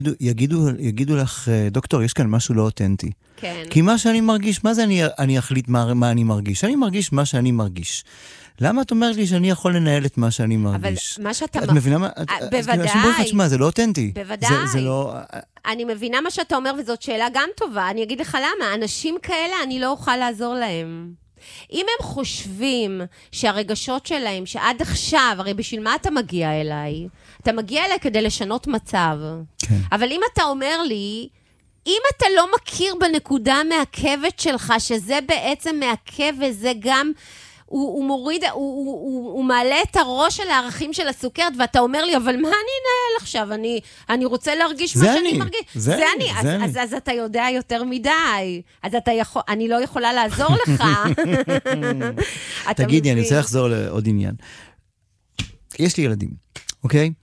יגידו לך, דוקטור, יש כאן משהו לא אותנטי. כן. כי מה שאני מרגיש, מה זה אני אחליט מה אני מרגיש? אני מרגיש מה שאני מרגיש. למה את אומרת לי שאני יכול לנהל את מה שאני מרגיש? אבל מה שאתה... את מבינה מה? בוודאי. זה לא אותנטי. בוודאי. זה לא... אני מבינה מה שאתה אומר, וזאת שאלה גם טובה. אני אגיד לך למה. אנשים כאלה, אני לא אוכל לעזור להם. אם הם חושבים שהרגשות שלהם, שעד עכשיו, הרי בשביל מה אתה מגיע אליי? אתה מגיע אליי כדי לשנות מצב. כן. אבל אם אתה אומר לי, אם אתה לא מכיר בנקודה מעכבת שלך, שזה בעצם מעכב וזה גם... הוא מוריד, הוא מעלה את הראש של הערכים של הסוכרת, ואתה אומר לי, אבל מה אני אנהל עכשיו? אני רוצה להרגיש מה שאני מרגיש. זה אני. אז אתה יודע יותר מדי. אז אני לא יכולה לעזור לך. תגידי, אני רוצה לחזור לעוד עניין. יש לי ילדים, אוקיי?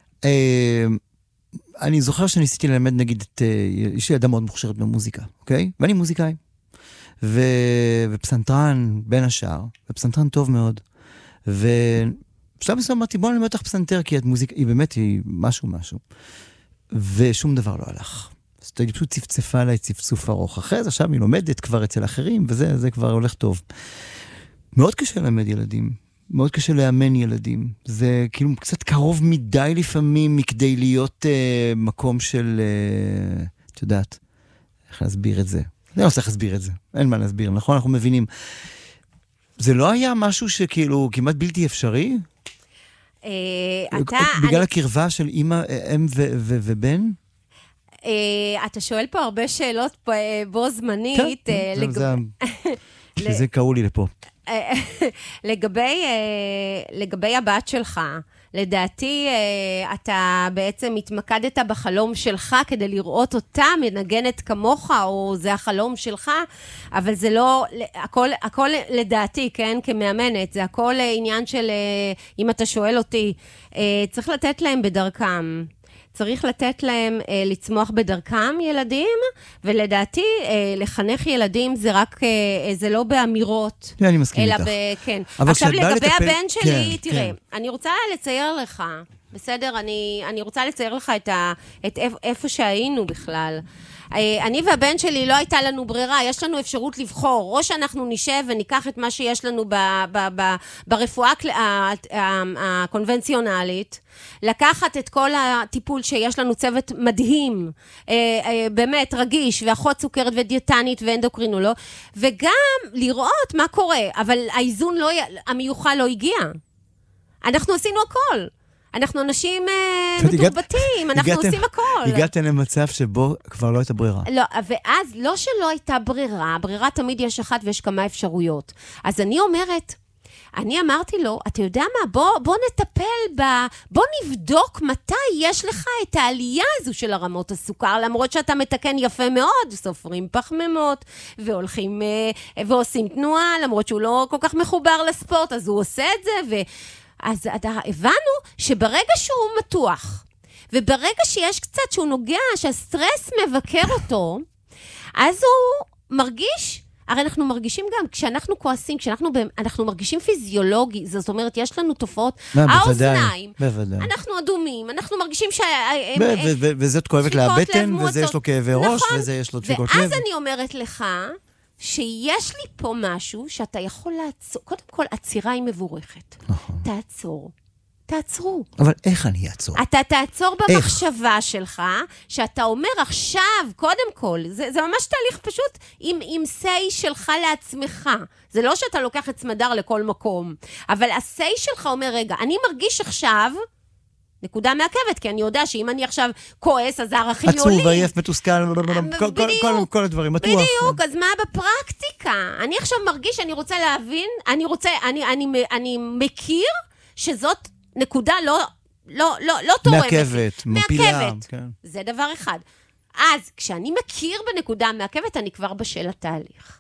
אני זוכר שניסיתי ללמד, נגיד, יש לי אדם מאוד מוכשרת במוזיקה, אוקיי? ואני מוזיקאי. ופסנתרן בין השאר, ופסנתרן טוב מאוד. ושלב מסוים אמרתי, בוא נלמד אותך פסנתר, כי המוזיקה היא באמת משהו. ושום דבר לא הלך. אז היא פשוט צפצפה עליי צפצוף ארוך. אחרי זה עכשיו היא לומדת כבר אצל אחרים, וזה כבר הולך טוב. מאוד קשה ללמד ילדים. מאוד קשה לאמן ילדים. זה כאילו קצת קרוב מדי לפעמים, מכדי להיות מקום של, את יודעת, איך להסביר את זה. אני לא צריך להסביר את זה. אין מה להסביר, נכון? אנחנו מבינים. זה לא היה משהו שכאילו כמעט בלתי אפשרי? בגלל הקרבה של אמא, אם ובן? אתה שואל פה הרבה שאלות בו זמנית. זה קראו לי לפה. לגבי הבת שלך, לדעתי אתה בעצם התמקדת בחלום שלך כדי לראות אותה מנגנת כמוך, או זה החלום שלך, אבל זה לא, הכל לדעתי, כן, כמאמנת, זה הכל עניין של, אם אתה שואל אותי, צריך לתת להם בדרכם. צריך לתת להם לצמוח בדרכם ילדים, ולדעתי לחנך ילדים זה רק, זה לא באמירות. אני מסכים איתך. אלא כן. עכשיו לגבי הבן שלי, תראה, אני רוצה לצייר לך, בסדר? אני רוצה לצייר לך את איפה שהיינו בכלל. אני והבן שלי לא הייתה לנו ברירה, יש לנו אפשרות לבחור, או שאנחנו נשב וניקח את מה שיש לנו ברפואה הקונבנציונלית, לקחת את כל הטיפול שיש לנו צוות מדהים, באמת רגיש, ואחות סוכרת ודיאטנית ואנדוקרינולוג, וגם לראות מה קורה, אבל האיזון המיוחד לא הגיע. אנחנו עשינו הכל. אנחנו אנשים מתורבתים, אנחנו עושים הכל. הגעתם למצב שבו כבר לא הייתה ברירה. לא, ואז לא שלא הייתה ברירה, ברירה תמיד יש אחת ויש כמה אפשרויות. אז אני אומרת, אני אמרתי לו, אתה יודע מה, בוא נטפל בוא נבדוק מתי יש לך את העלייה הזו של הרמות הסוכר, למרות שאתה מתקן יפה מאוד, סופרים פחמימות, והולכים ועושים תנועה, למרות שהוא לא כל כך מחובר לספורט, אז הוא עושה את זה, אז הבנו שברגע שהוא מתוח, וברגע שיש קצת שהוא נוגע, שהסטרס מבקר אותו, אז הוא מרגיש, הרי אנחנו מרגישים גם, כשאנחנו כועסים, אנחנו מרגישים פיזיולוגי, זאת אומרת, יש לנו תופעות, האוזניים, אנחנו אדומים, אנחנו מרגישים וזאת כואבת לבטן, וזה יש לו כאבי ראש, וזה יש לו דפיקות לב. ואז אני אומרת לך, שיש לי פה משהו שאתה יכול לעצור, קודם כל, עצירה היא מבורכת. תעצור. תעצרו. אבל איך אני אעצור? אתה תעצור במחשבה שלך, שאתה אומר עכשיו, קודם כל, זה ממש תהליך פשוט עם סי שלך לעצמך. זה לא שאתה לוקח את סמדר לכל מקום, אבל הסי שלך אומר, רגע, אני מרגיש עכשיו, נקודה מעכבת, כי אני יודע שאם אני עכשיו כועס, אז הערכים עולים. עצוב, עייף, מתוסכל, כל הדברים, מתוח. בדיוק, אז מה בפרקטיקה? אני עכשיו מרגיש, אני רוצה להבין, אני מכיר שזאת נקודה לא תורמת. מעכבת, מפילה. זה דבר אחד. אז כשאני מכיר בנקודה מעכבת, אני כבר בשל התהליך.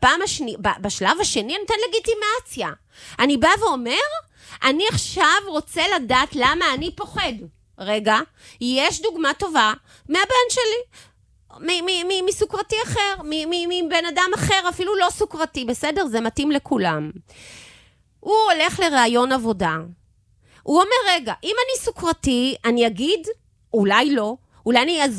בשלב השני אני נותן לגיטימציה. אני בא ואומר, אני עכשיו רוצה לדעת למה אני פוחד. רגע, יש דוגמה טובה מהבן שלי, מסוכרתי אחר, מבן אדם אחר, אפילו לא סוכרתי, בסדר? זה מתאים לכולם. הוא הולך לראיון עבודה. הוא אומר, רגע, אם אני סוכרתי, אני אגיד, אולי לא, אולי אני